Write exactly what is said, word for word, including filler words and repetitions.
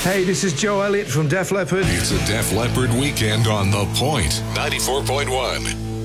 Hey, this is Joe Elliott from Def Leppard. It's a Def Leppard weekend on The Point, ninety-four point one.